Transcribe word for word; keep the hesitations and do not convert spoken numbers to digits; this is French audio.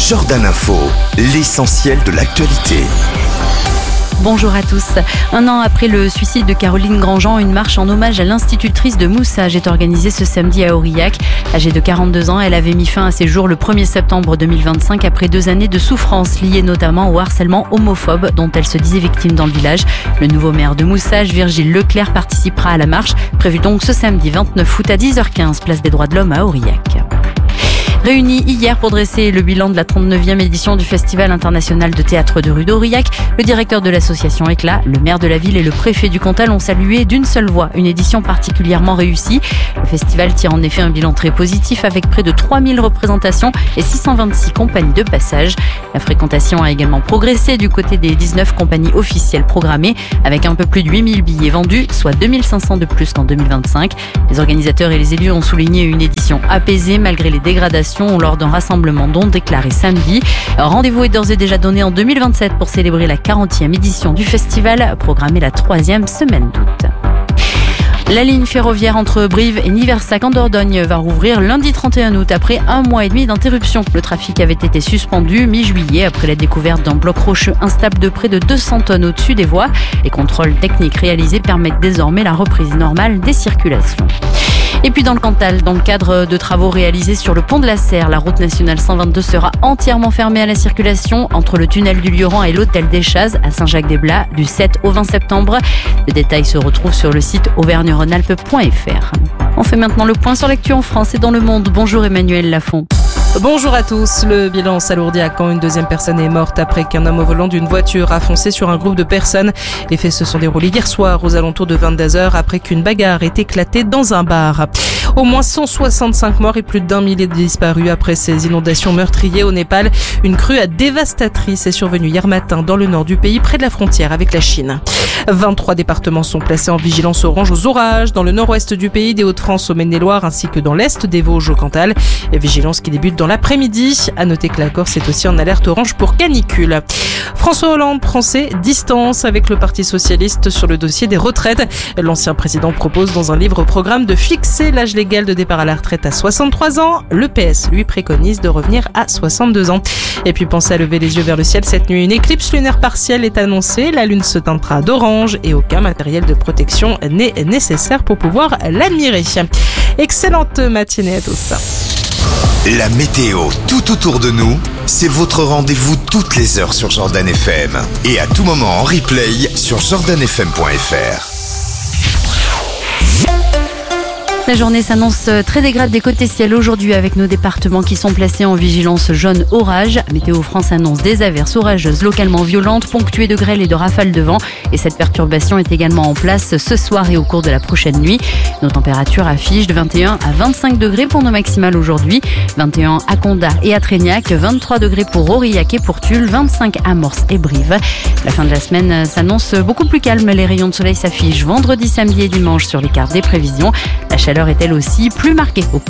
Jordan Info, l'essentiel de l'actualité. Bonjour à tous. Un an après le suicide de Caroline Grandjean, une marche en hommage à l'institutrice de Moussage est organisée ce samedi à Aurillac. Âgée de quarante-deux ans, elle avait mis fin à ses jours le premier septembre deux mille vingt-cinq après deux années de souffrance liées notamment au harcèlement homophobe dont elle se disait victime dans le village. Le nouveau maire de Moussage, Virgile Leclerc, participera à la marche, prévue donc ce samedi vingt-neuf août à dix heures quinze, place des Droits de l'Homme à Aurillac. Réunis hier pour dresser le bilan de la trente-neuvième édition du Festival international de théâtre de rue d'Aurillac, le directeur de l'association Éclat, le maire de la ville et le préfet du Cantal ont salué d'une seule voix une édition particulièrement réussie. Le festival tire en effet un bilan très positif avec près de trois mille représentations et six cent vingt-six compagnies de passage. La fréquentation a également progressé du côté des dix-neuf compagnies officielles programmées avec un peu plus de huit mille billets vendus, soit deux mille cinq cents de plus qu'en deux mille vingt-cinq. Les organisateurs et les élus ont souligné une édition apaisée malgré les dégradations lors d'un rassemblement dont déclaré samedi. Rendez-vous est d'ores et déjà donné en deux mille vingt-sept pour célébrer la quarantième édition du festival, programmée la troisième semaine d'août. La ligne ferroviaire entre Brive et Niversac en Dordogne va rouvrir lundi trente et un août après un mois et demi d'interruption. Le trafic avait été suspendu mi-juillet après la découverte d'un bloc rocheux instable de près de deux cents tonnes au-dessus des voies. Les contrôles techniques réalisés permettent désormais la reprise normale des circulations. Et puis dans le Cantal, dans le cadre de travaux réalisés sur le pont de la Serre, la route nationale cent vingt-deux sera entièrement fermée à la circulation entre le tunnel du Lioran et l'hôtel des Chazes à Saint-Jacques-des-Blats du sept au vingt septembre. Les détails se retrouvent sur le site auvergne rhône alpes point f r. On fait maintenant le point sur l'actu en France et dans le monde. Bonjour Emmanuel Lafont. Bonjour à tous. Le bilan s'alourdit à Caen. Une deuxième personne est morte après qu'un homme au volant d'une voiture a foncé sur un groupe de personnes. Les faits se sont déroulés hier soir aux alentours de vingt-deux heures après qu'une bagarre ait éclaté dans un bar. Au moins cent soixante-cinq morts et plus d'un millier de disparus après ces inondations meurtrières au Népal. Une crue dévastatrice est survenue hier matin dans le nord du pays près de la frontière avec la Chine. vingt-trois départements sont placés en vigilance orange aux orages dans le nord-ouest du pays, des Hauts-de-France au Maine-et-Loire ainsi que dans l'est des Vosges au Cantal. Vigilance qui débute dans l'après-midi. À noter que la Corse est aussi en alerte orange pour canicule. François Hollande prend ses distances avec le Parti socialiste sur le dossier des retraites. L'ancien président propose dans un livre-programme de fixer l'âge légal de départ à la retraite à soixante-trois ans. Le P S lui préconise de revenir à soixante-deux ans. Et puis pensez à lever les yeux vers le ciel cette nuit. Une éclipse lunaire partielle est annoncée. La lune se teintera d'orange et aucun matériel de protection n'est nécessaire pour pouvoir l'admirer. Excellente matinée à tous. La météo tout autour de nous, c'est votre rendez-vous toutes les heures sur Jordan F M et à tout moment en replay sur jordan f m point f r. La journée s'annonce très dégradée côté ciel aujourd'hui avec nos départements qui sont placés en vigilance jaune orage. Météo France annonce des averses orageuses localement violentes, ponctuées de grêle et de rafales de vent. Et cette perturbation est également en place ce soir et au cours de la prochaine nuit. Nos températures affichent de vingt et un à vingt-cinq degrés pour nos maximales aujourd'hui. vingt et un à Condat et à Trégnac, vingt-trois degrés pour Aurillac et pour Tulle, vingt-cinq à Morse et Brive. La fin de la semaine s'annonce beaucoup plus calme. Les rayons de soleil s'affichent vendredi, samedi et dimanche sur les cartes des prévisions. La chaleur est elle aussi plus marquée au